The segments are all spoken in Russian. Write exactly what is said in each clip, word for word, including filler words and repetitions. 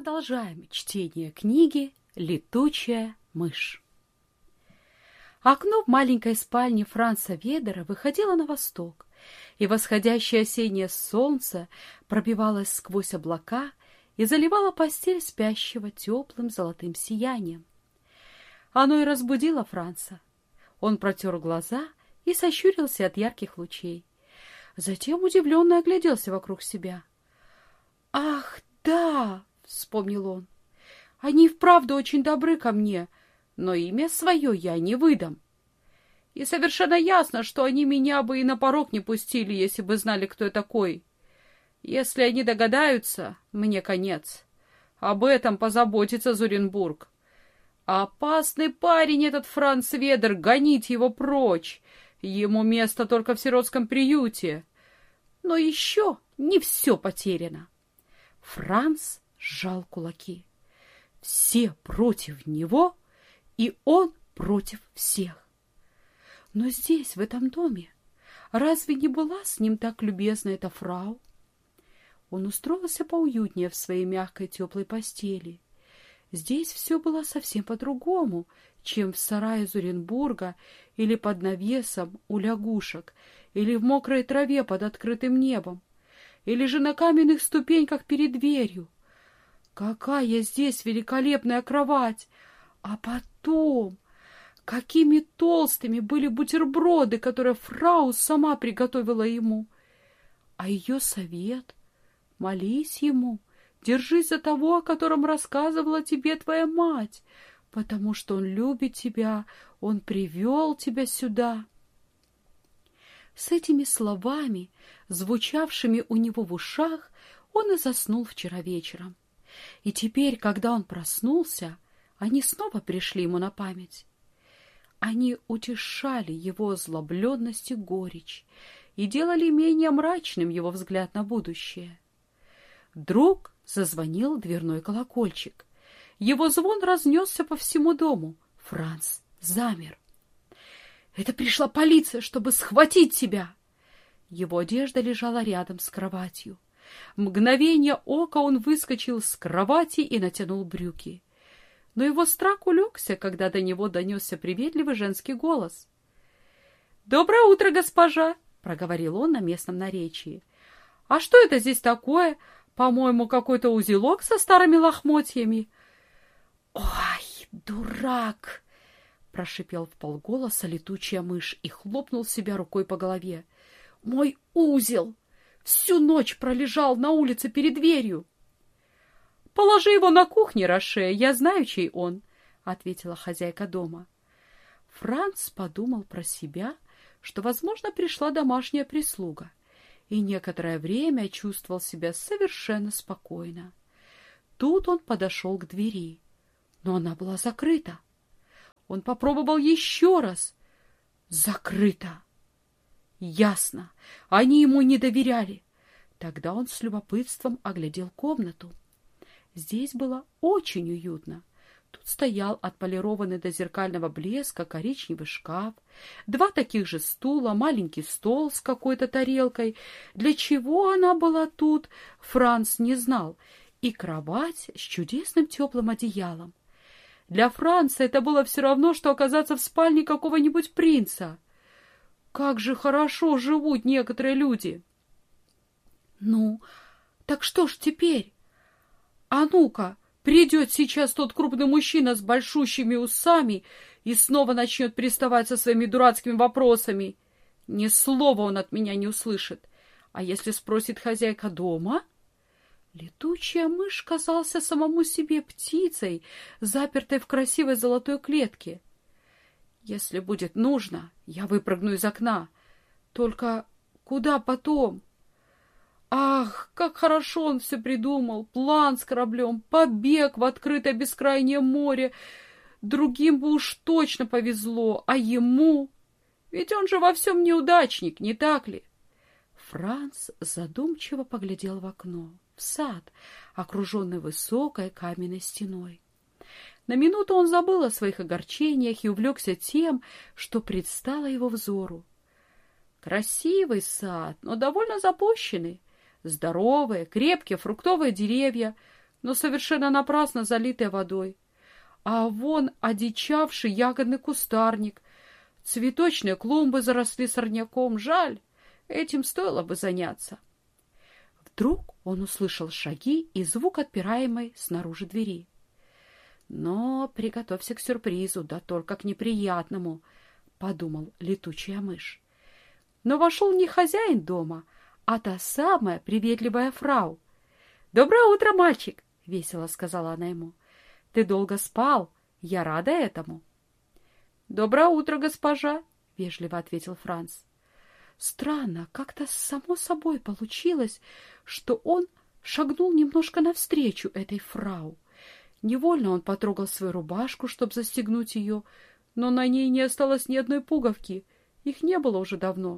продолжаем чтение книги «Летучая мышь». Окно в маленькой спальне Франца Ведера выходило на восток, и восходящее осеннее солнце пробивалось сквозь облака и заливало постель спящего теплым золотым сиянием. Оно и разбудило Франца. Он протер глаза и сощурился от ярких лучей. Затем удивленно огляделся вокруг себя. «Ах, да!» — вспомнил он. «Они вправду очень добры ко мне, но имя свое я не выдам. И совершенно ясно, что они меня бы и на порог не пустили, если бы знали, кто я такой. Если они догадаются, мне конец. Об этом позаботится Зуренбург. Опасный парень этот Франц Ведер, гоните его прочь. Ему место только в сиротском приюте. Но еще не все потеряно». Франц сжал кулаки. Все против него, и он против всех. Но здесь, в этом доме, разве не была с ним так любезна эта фрау? Он устроился поуютнее в своей мягкой теплой постели. Здесь все было совсем по-другому, чем в сарае Зуренбурга или под навесом у лягушек, или в мокрой траве под открытым небом, или же на каменных ступеньках перед дверью. Какая здесь великолепная кровать! А потом, какими толстыми были бутерброды, которые фрау сама приготовила ему! А ее совет — молись ему, держись за того, о котором рассказывала тебе твоя мать, потому что он любит тебя, он привел тебя сюда. С этими словами, звучавшими у него в ушах, он и заснул вчера вечером. И теперь, когда он проснулся, они снова пришли ему на память. Они утешали его озлобленность и горечь и делали менее мрачным его взгляд на будущее. Вдруг зазвонил дверной колокольчик. Его звон разнесся по всему дому. Франц замер. «Это пришла полиция, чтобы схватить тебя!» Его одежда лежала рядом с кроватью. В мгновение ока он выскочил с кровати и натянул брюки. Но его страх улегся, когда до него донесся приветливый женский голос. «Доброе утро, госпожа!» — проговорил он на местном наречии. «А что это здесь такое? По-моему, какой-то узелок со старыми лохмотьями». «Ой, дурак!» — прошипел вполголоса летучая мышь и хлопнул себя рукой по голове. «Мой узел! Всю ночь пролежал на улице перед дверью». «Положи его на кухне, Роше, я знаю, чей он», — ответила хозяйка дома. Франц подумал про себя, что, возможно, пришла домашняя прислуга, и некоторое время чувствовал себя совершенно спокойно. Тут он подошел к двери, но она была закрыта. Он попробовал еще раз. Закрыто. Ясно, они ему не доверяли. Тогда он с любопытством оглядел комнату. Здесь было очень уютно. Тут стоял отполированный до зеркального блеска коричневый шкаф, два таких же стула, маленький стол с какой-то тарелкой. Для чего она была тут, Франц не знал, и кровать с чудесным теплым одеялом. Для Франца это было все равно, что оказаться в спальне какого-нибудь принца. Как же хорошо живут некоторые люди! Ну, так что ж теперь? А ну-ка, придет сейчас тот крупный мужчина с большущими усами и снова начнет приставать со своими дурацкими вопросами. Ни слова он от меня не услышит. А если спросит хозяйка дома? Летучая мышь казался самому себе птицей, запертой в красивой золотой клетке. Если будет нужно, я выпрыгну из окна. Только куда потом? Ах, как хорошо он все придумал! План с кораблем, побег в открытое бескрайнее море. Другим бы уж точно повезло, а ему... Ведь он же во всем неудачник, не так ли? Франц задумчиво поглядел в окно, в сад, окруженный высокой каменной стеной. На минуту он забыл о своих огорчениях и увлекся тем, что предстало его взору. Красивый сад, но довольно запущенный. Здоровые, крепкие фруктовые деревья, но совершенно напрасно залитое водой. А вон одичавший ягодный кустарник, цветочные клумбы заросли сорняком. Жаль, этим стоило бы заняться. Вдруг он услышал шаги и звук отпираемой снаружи двери. Но приготовься к сюрпризу, да только к неприятному, — подумал летучая мышь. Но вошел не хозяин дома, а та самая приветливая фрау. — Доброе утро, мальчик! — весело сказала она ему. — Ты долго спал, я рада этому. — Доброе утро, госпожа! — вежливо ответил Франц. Странно, как-то само собой получилось, что он шагнул немножко навстречу этой фрау. Невольно он потрогал свою рубашку, чтобы застегнуть ее, но на ней не осталось ни одной пуговки. Их не было уже давно.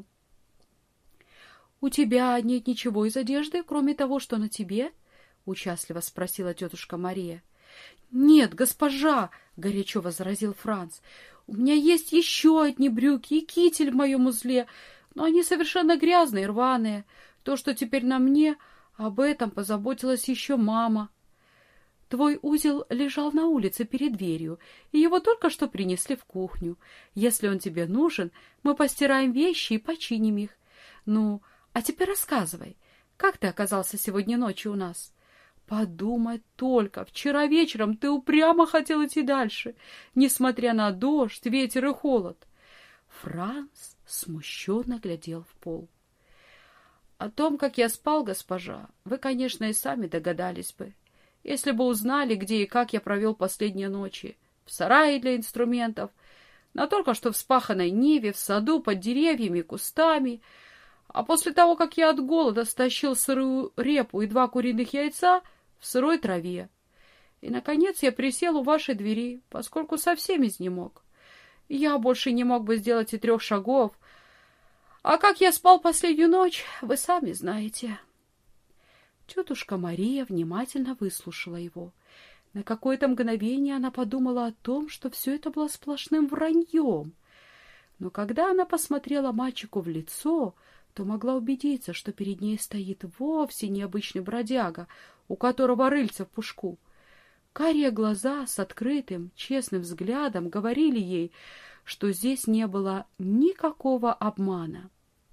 — У тебя нет ничего из одежды, кроме того, что на тебе? — участливо спросила тетушка Мария. — Нет, госпожа, — горячо возразил Франц, — у меня есть еще одни брюки и китель в моем узле, но они совершенно грязные, рваные. То, что теперь на мне, об этом позаботилась еще мама. Твой узел лежал на улице перед дверью, и его только что принесли в кухню. Если он тебе нужен, мы постираем вещи и починим их. Ну, а теперь рассказывай, как ты оказался сегодня ночью у нас? Подумай только, вчера вечером ты упрямо хотел идти дальше, несмотря на дождь, ветер и холод. Франц смущенно глядел в пол. — О том, как я спал, госпожа, вы, конечно, и сами догадались бы, если бы узнали, где и как я провел последние ночи. В сарае для инструментов, на только что вспаханной ниве, в саду, под деревьями и кустами. А после того, как я от голода стащил сырую репу и два куриных яйца, в сырой траве. И, наконец, я присел у вашей двери, поскольку совсем изнемог. Я больше не мог бы сделать и трех шагов. А как я спал последнюю ночь, вы сами знаете. Тетушка Мария внимательно выслушала его. На какое-то мгновение она подумала о том, что все это было сплошным враньем. Но когда она посмотрела мальчику в лицо, то могла убедиться, что перед ней стоит вовсе необычный бродяга, у которого рыльца в пушку. Карие глаза с открытым, честным взглядом говорили ей, что здесь не было никакого обмана.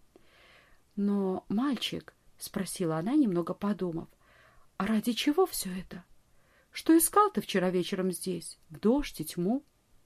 — Но, мальчик, — спросила она, немного подумав, — а ради чего все это? Что искал ты вчера вечером здесь, в дождь и тьму?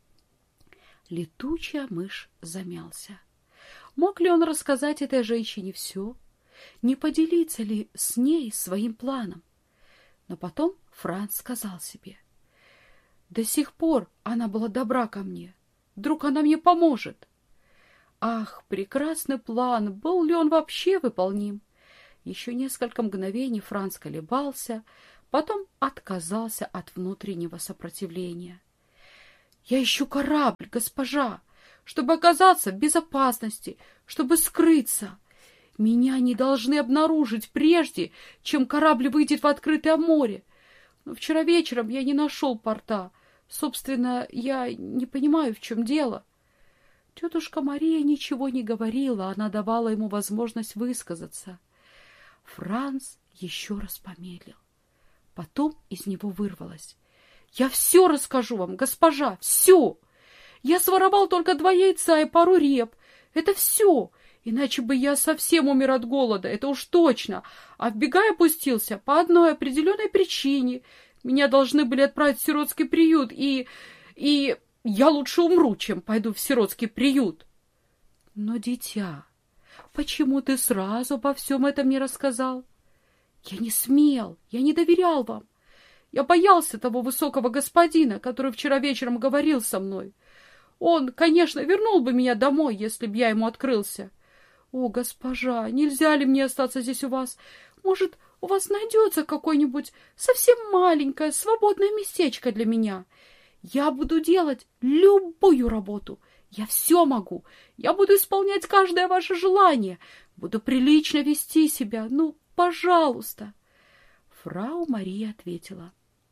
Летучая мышь замялся. Мог ли он рассказать этой женщине все? Не поделиться ли с ней своим планом? Но потом Франц сказал себе: до сих пор она была добра ко мне. Вдруг она мне поможет? Ах, прекрасный план! Был ли он вообще выполним? Еще несколько мгновений Франц колебался, потом отказался от внутреннего сопротивления. — Я ищу корабль, госпожа, чтобы оказаться в безопасности, чтобы скрыться. Меня не должны обнаружить прежде, чем корабль выйдет в открытое море. Но вчера вечером я не нашел порта. Собственно, я не понимаю, в чем дело. Тетушка Мария ничего не говорила, она давала ему возможность высказаться. Франц еще раз помедлил. Потом из него вырвалось: — Я все расскажу вам, госпожа, все! Я своровал только два яйца и пару реп. Это все! Иначе бы я совсем умер от голода, это уж точно. А в бега я пустился по одной определенной причине. Меня должны были отправить в сиротский приют, и... и я лучше умру, чем пойду в сиротский приют. Но, дитя, почему ты сразу обо всем этом не рассказал? Я не смел, я не доверял вам. Я боялся того высокого господина, который вчера вечером говорил со мной. Он, конечно, вернул бы меня домой, если б я ему открылся. О, госпожа, нельзя ли мне остаться здесь у вас? Может, у вас найдется какое-нибудь совсем маленькое, свободное местечко для меня? Я буду делать любую работу. Я все могу. Я буду исполнять каждое ваше желание. Буду прилично вести себя. Ну, пожалуйста. Фрау Мария ответила: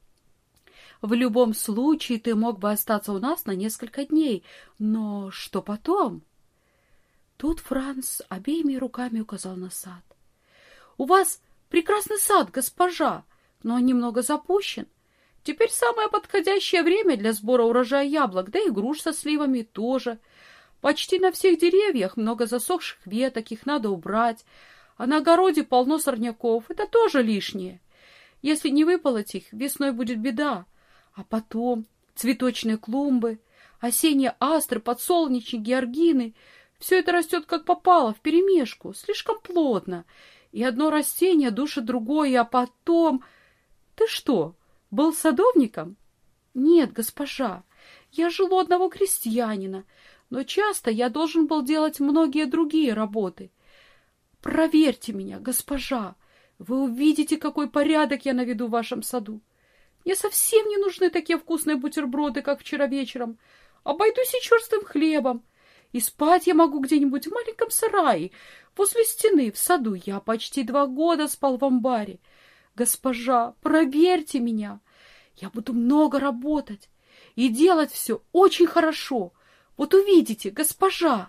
в любом случае ты мог бы остаться у нас на несколько дней. Но что потом? Тут Франц обеими руками указал на сад. — У вас прекрасный сад, госпожа, но он немного запущен. Теперь самое подходящее время для сбора урожая яблок, да и груш со сливами тоже. Почти на всех деревьях много засохших веток, их надо убрать. А на огороде полно сорняков, это тоже лишнее. Если не выполоть их, весной будет беда. А потом цветочные клумбы, осенние астры, подсолнечники, георгины — все это растет как попало, вперемешку, слишком плотно. И одно растение душит другое, а потом... Ты что, был садовником? Нет, госпожа, я жил у одного крестьянина, но часто я должен был делать многие другие работы. Проверьте меня, госпожа, вы увидите, какой порядок я наведу в вашем саду. Мне совсем не нужны такие вкусные бутерброды, как вчера вечером. Обойдусь и черствым хлебом. И спать я могу где-нибудь в маленьком сарае, возле стены, в саду. Я почти два года спал в амбаре. Госпожа, проверьте меня. Я буду много работать и делать все очень хорошо. Вот увидите, госпожа.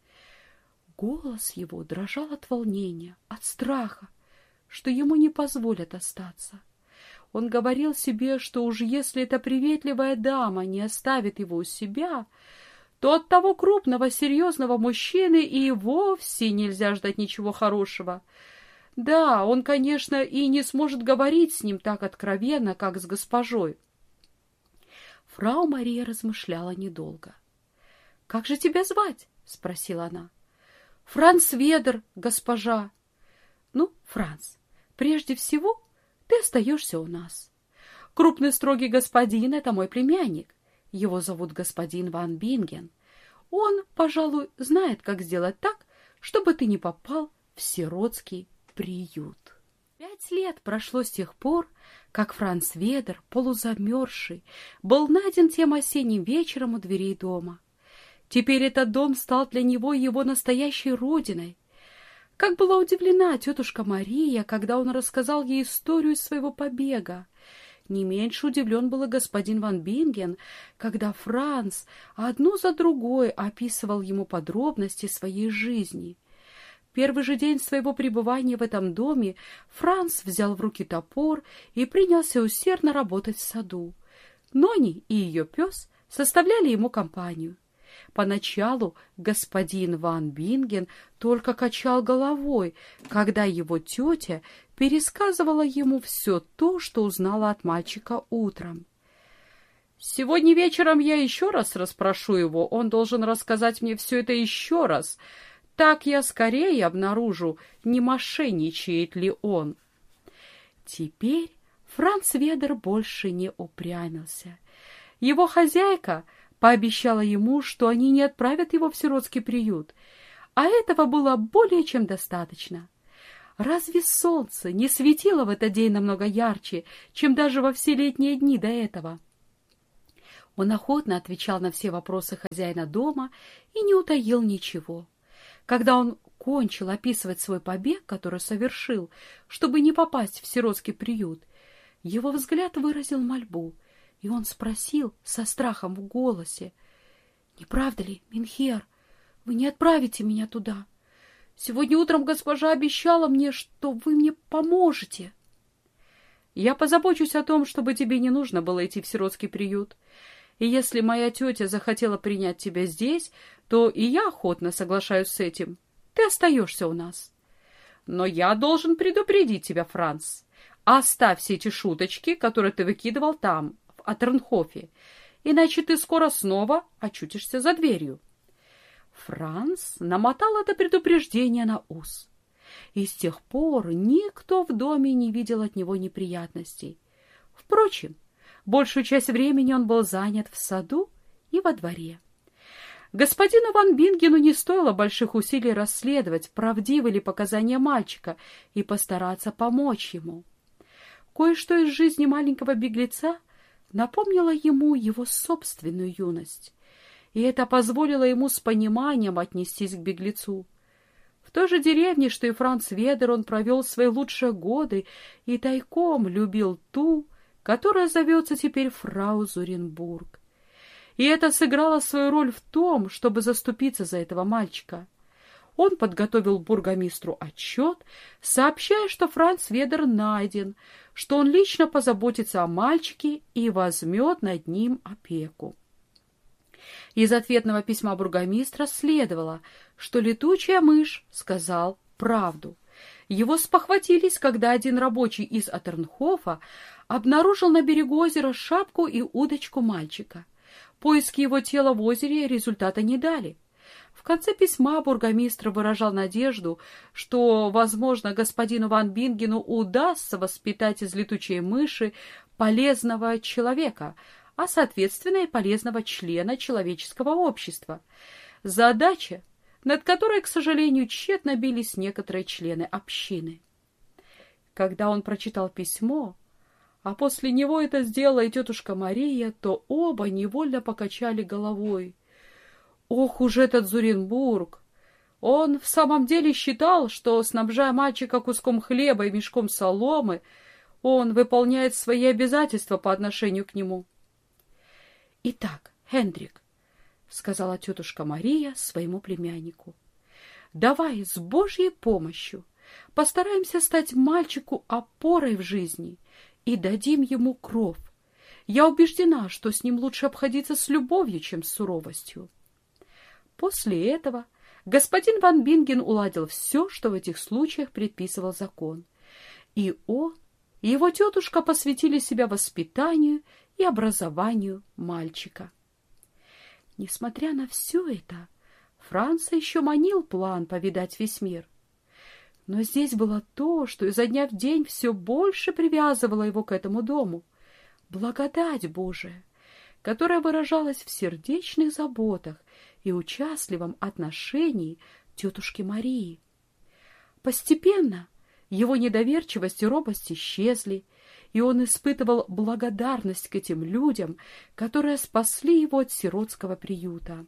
Голос его дрожал от волнения, от страха, что ему не позволят остаться. Он говорил себе, что уж если эта приветливая дама не оставит его у себя, то от того крупного, серьезного мужчины и вовсе нельзя ждать ничего хорошего. Да, он, конечно, и не сможет говорить с ним так откровенно, как с госпожой. Фрау Мария размышляла недолго. — Как же тебя звать? — спросила она. — Франц Ведер, госпожа. — Ну, Франц, прежде всего ты остаешься у нас. Крупный строгий господин — это мой племянник. Его зовут господин Ван Бинген. Он, пожалуй, знает, как сделать так, чтобы ты не попал в сиротский приют. Пять лет прошло с тех пор, как Франц Ведер, полузамерзший, был найден тем осенним вечером у дверей дома. Теперь этот дом стал для него его настоящей родиной. Как была удивлена тетушка Мария, когда он рассказал ей историю своего побега. Не меньше удивлен был и господин Ван Бинген, когда Франц одну за другой описывал ему подробности своей жизни. Первый же день своего пребывания в этом доме Франц взял в руки топор и принялся усердно работать в саду. Нони и ее пес составляли ему компанию. Поначалу господин Ван Бинген только качал головой, когда его тетя пересказывала ему все то, что узнала от мальчика утром. «Сегодня вечером я еще раз расспрошу его, он должен рассказать мне все это еще раз. Так я скорее обнаружу, не мошенничает ли он». Теперь Франц Ведер больше не упрямился. Его хозяйка пообещала ему, что они не отправят его в сиротский приют, а этого было более чем достаточно. Разве солнце не светило в этот день намного ярче, чем даже во все летние дни до этого? Он охотно отвечал на все вопросы хозяина дома и не утаил ничего. Когда он кончил описывать свой побег, который совершил, чтобы не попасть в сиротский приют, его взгляд выразил мольбу, и он спросил со страхом в голосе: «Не правда ли, Минхер, вы не отправите меня туда? Сегодня утром госпожа обещала мне, что вы мне поможете». «Я позабочусь о том, чтобы тебе не нужно было идти в сиротский приют. И если моя тетя захотела принять тебя здесь, то и я охотно соглашаюсь с этим. Ты остаешься у нас. Но я должен предупредить тебя, Франц. Оставь все эти шуточки, которые ты выкидывал там, в Атернхофе, иначе ты скоро снова очутишься за дверью». Франц намотал это предупреждение на ус. И с тех пор никто в доме не видел от него неприятностей. Впрочем, большую часть времени он был занят в саду и во дворе. Господину Ван Бингену не стоило больших усилий расследовать, правдивы ли показания мальчика, и постараться помочь ему. Кое-что из жизни маленького беглеца напомнило ему его собственную юность, и это позволило ему с пониманием отнестись к беглецу. В той же деревне, что и Франц Ведер, он провел свои лучшие годы и тайком любил ту, которая зовется теперь фрау Зуренбург. И это сыграло свою роль в том, чтобы заступиться за этого мальчика. Он подготовил бургомистру отчет, сообщая, что Франц Ведер найден, что он лично позаботится о мальчике и возьмет над ним опеку. Из ответного письма бургомистра следовало, что летучая мышь сказал правду. Его спохватились, когда один рабочий из Атернхофа обнаружил на берегу озера шапку и удочку мальчика. Поиски его тела в озере результата не дали. В конце письма бургомистр выражал надежду, что, возможно, господину ван Бингену удастся воспитать из летучей мыши полезного человека, а, соответственно, и полезного члена человеческого общества. Задача, над которой, к сожалению, тщетно бились некоторые члены общины. Когда он прочитал письмо, а после него это сделала и тетушка Мария, то оба невольно покачали головой. Ох уж этот Зуренбург! Он в самом деле считал, что, снабжая мальчика куском хлеба и мешком соломы, он выполняет свои обязательства по отношению к нему. — Итак, Хендрик, — сказала тетушка Мария своему племяннику, — давай с Божьей помощью постараемся стать мальчику опорой в жизни и дадим ему кров. Я убеждена, что с ним лучше обходиться с любовью, чем с суровостью. После этого господин ван Бинген уладил все, что в этих случаях предписывал закон, и он и его тетушка посвятили себя воспитанию и образованию мальчика. Несмотря на все это, Франца еще манил план повидать весь мир. Но здесь было то, что изо дня в день все больше привязывало его к этому дому — благодать Божия, которая выражалась в сердечных заботах и участливом отношении тетушки Марии. Постепенно его недоверчивость и робость исчезли, и он испытывал благодарность к этим людям, которые спасли его от сиротского приюта.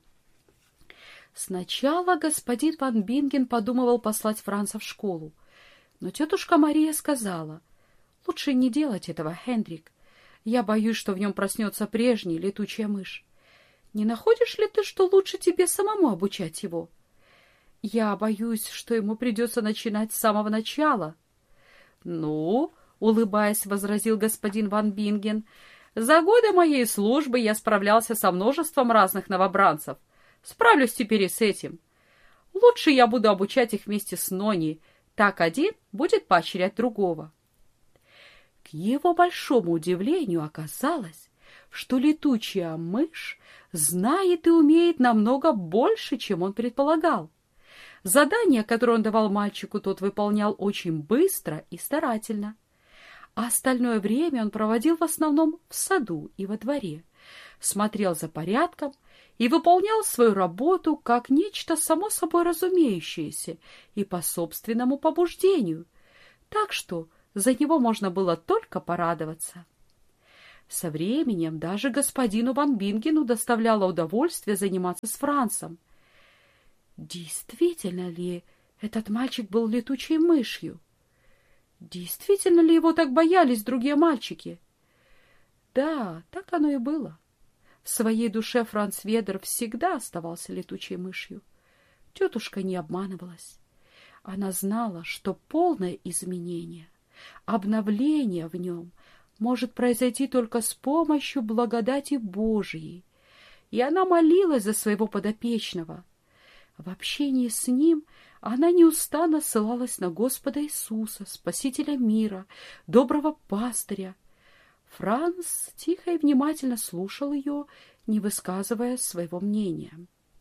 Сначала господин ван Бинген подумывал послать Франца в школу, но тетушка Мария сказала: «Лучше не делать этого, Хендрик. Я боюсь, что в нем проснется прежняя летучая мышь. Не находишь ли ты, что лучше тебе самому обучать его? Я боюсь, что ему придется начинать с самого начала». «Ну, — улыбаясь, возразил господин ван Бинген, — за годы моей службы я справлялся со множеством разных новобранцев. Справлюсь теперь и с этим. Лучше я буду обучать их вместе с Нони, так один будет поощрять другого». К его большому удивлению оказалось, что летучая мышь знает и умеет намного больше, чем он предполагал. Задание, которое он давал мальчику, тот выполнял очень быстро и старательно, а остальное время он проводил в основном в саду и во дворе, смотрел за порядком и выполнял свою работу как нечто само собой разумеющееся и по собственному побуждению, так что за него можно было только порадоваться. Со временем даже господину ван Бингену доставляло удовольствие заниматься с Францем. Действительно ли этот мальчик был летучей мышью? Действительно ли его так боялись другие мальчики? Да, так оно и было. В своей душе Франц Ведер всегда оставался летучей мышью. Тетушка не обманывалась. Она знала, что полное изменение, обновление в нем может произойти только с помощью благодати Божией, и она молилась за своего подопечного. В общении с ним она неустанно ссылалась на Господа Иисуса, Спасителя мира, доброго пастыря. Франц тихо и внимательно слушал ее, не высказывая своего мнения.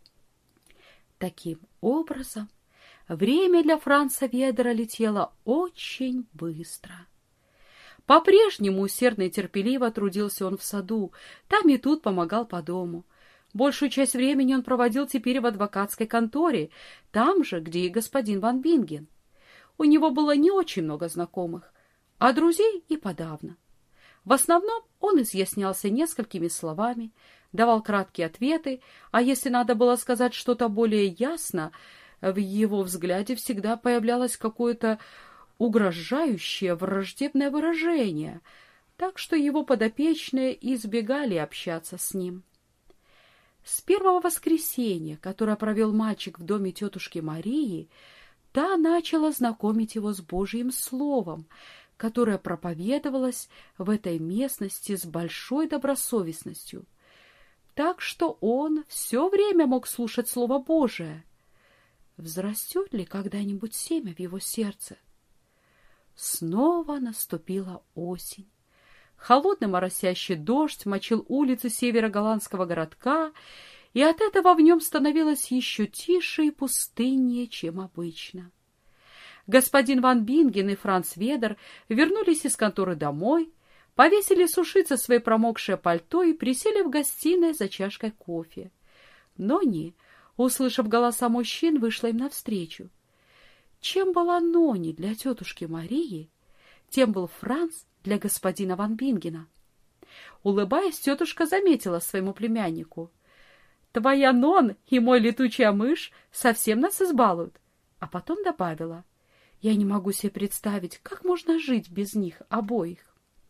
Таким образом, время для Франца Ведера летело очень быстро. По-прежнему усердно и терпеливо трудился он в саду, там и тут помогал по дому. Большую часть времени он проводил теперь в адвокатской конторе, там же, где и господин ван Бинген. У него было не очень много знакомых, а друзей и подавно. В основном он изъяснялся несколькими словами, давал краткие ответы, а если надо было сказать что-то более ясно, в его взгляде всегда появлялось какое-то угрожающее враждебное выражение, так что его подопечные избегали общаться с ним. С первого воскресенья, которое провел мальчик в доме тетушки Марии, та начала знакомить его с Божьим Словом, которое проповедовалось в этой местности с большой добросовестностью, так что он все время мог слушать Слово Божие. Взрастет ли когда-нибудь семя в его сердце? Снова наступила осень. Холодный моросящий дождь мочил улицы северо-голландского городка, и от этого в нем становилось еще тише и пустыннее, чем обычно. Господин Ван Бинген и Франц Ведер вернулись из конторы домой, повесили сушиться свои промокшее пальто и присели в гостиной за чашкой кофе. Нони, услышав голоса мужчин, вышла им навстречу. Чем была Нони для тетушки Марии, тем был Франц для господина Ван Бингена. Улыбаясь, тетушка заметила своему племяннику: «Твоя Нон и мой летучая мышь совсем нас избалуют», а потом добавила: «Я не могу себе представить, как можно жить без них обоих».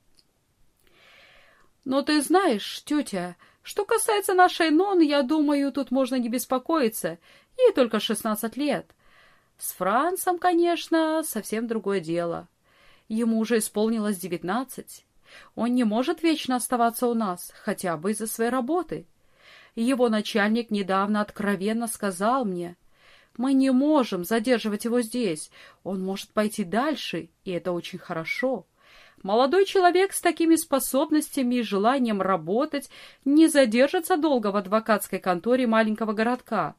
«Но ты знаешь, тетя, что касается нашей Нон, я думаю, тут можно не беспокоиться, ей только шестнадцать лет. С Францем, конечно, совсем другое дело. Ему уже исполнилось девятнадцать. Он не может вечно оставаться у нас, хотя бы из-за своей работы. Его начальник недавно откровенно сказал мне: мы не можем задерживать его здесь, он может пойти дальше, и это очень хорошо. Молодой человек с такими способностями и желанием работать не задержится долго в адвокатской конторе маленького городка.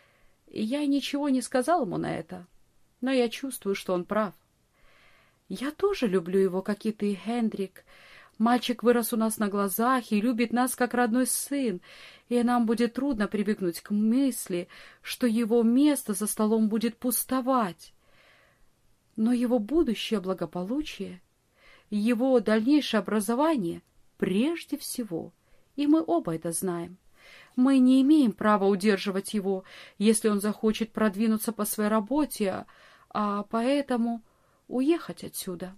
И я ничего не сказал ему на это, но я чувствую, что он прав. Я тоже люблю его, как и ты, Хендрик. Мальчик вырос у нас на глазах и любит нас, как родной сын, и нам будет трудно привыкнуть к мысли, что его место за столом будет пустовать. Но его будущее благополучие, его дальнейшее образование прежде всего, и мы оба это знаем. Мы не имеем права удерживать его, если он захочет продвинуться по своей работе, а поэтому уехать отсюда.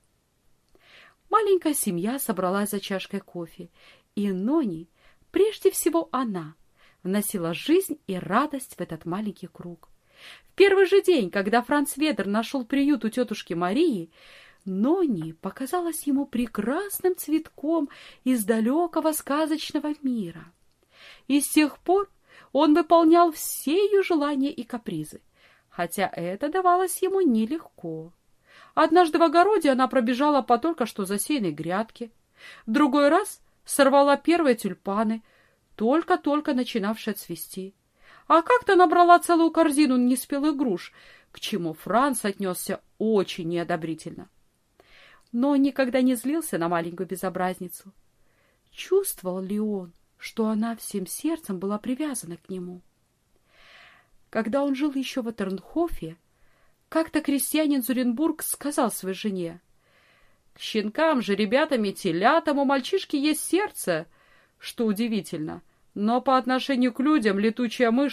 Маленькая семья собралась за чашкой кофе, и Нони, прежде всего она, вносила жизнь и радость в этот маленький круг. В первый же день, когда Франц Ведер нашел приют у тетушки Марии, Нони показалась ему прекрасным цветком из далекого сказочного мира. И с тех пор он выполнял все ее желания и капризы, хотя это давалось ему нелегко. Однажды в огороде она пробежала по только что засеянной грядке, в другой раз сорвала первые тюльпаны, только-только начинавшие цвести, а как-то набрала целую корзину неспелых груш, к чему Франц отнесся очень неодобрительно. Но он никогда не злился на маленькую безобразницу. Чувствовал ли он, что она всем сердцем была привязана к нему? Когда он жил еще в Этернхофе, как-то крестьянин Зуренбург сказал своей жене: «К щенкам же, ребятам и телятам у мальчишки есть сердце, что удивительно, но по отношению к людям летучая мышь